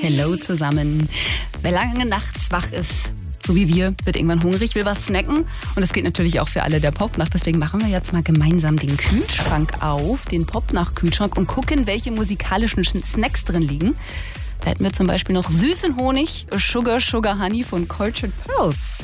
Hello zusammen. Wer lange nachts wach ist, so wie wir, wird irgendwann hungrig, will was snacken. Und das gilt natürlich auch für alle der Popnacht. Deswegen machen wir jetzt mal gemeinsam den Kühlschrank auf, den Popnacht-Kühlschrank, und gucken, welche musikalischen Snacks drin liegen. Da hätten wir zum Beispiel noch süßen Honig, Sugar Honey von Cultured Pearls.